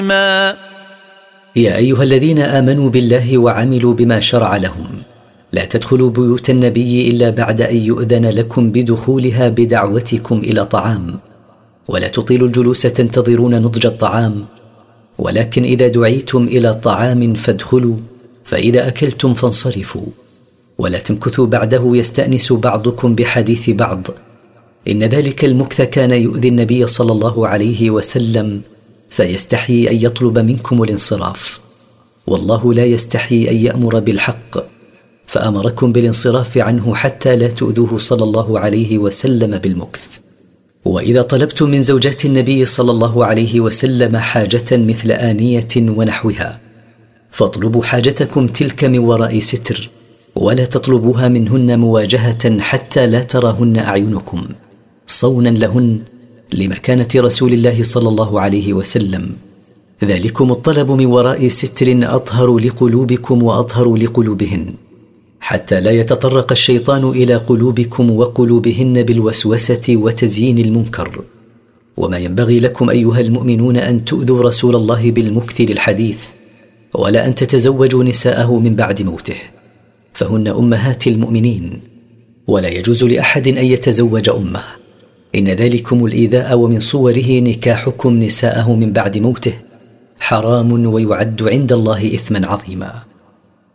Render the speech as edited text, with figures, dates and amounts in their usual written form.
يا أيها الذين آمنوا بالله وعملوا بما شرع لهم لا تدخلوا بيوت النبي إلا بعد أن يؤذن لكم بدخولها بدعوتكم إلى طعام، ولا تطيلوا الجلوس تنتظرون نضج الطعام، ولكن إذا دعيتم إلى طعام فادخلوا، فإذا أكلتم فانصرفوا، ولا تمكثوا بعده يستأنس بعضكم بحديث بعض، إن ذلك المكث كان يؤذي النبي صلى الله عليه وسلم، فيستحيي أن يطلب منكم الانصراف، والله لا يستحيي أن يأمر بالحق، فأمركم بالانصراف عنه حتى لا تؤذوه صلى الله عليه وسلم بالمكث. وإذا طلبتم من زوجات النبي صلى الله عليه وسلم حاجة مثل آنية ونحوها فاطلبوا حاجتكم تلك من وراء ستر، ولا تطلبوها منهن مواجهة حتى لا تراهن أعينكم، صونا لهن لمكانة رسول الله صلى الله عليه وسلم. ذلكم الطلب من وراء ستر أطهر لقلوبكم وأطهر لقلوبهن، حتى لا يتطرق الشيطان إلى قلوبكم وقلوبهن بالوسوسة وتزيين المنكر. وما ينبغي لكم أيها المؤمنون أن تؤذوا رسول الله بالمكث للحديث، ولا أن تتزوجوا نساءه من بعد موته، فهن أمهات المؤمنين، ولا يجوز لأحد أن يتزوج أمه، إن ذلكم الإيذاء ومن صوره نكاحكم نساءه من بعد موته حرام ويعد عند الله إثما عظيما.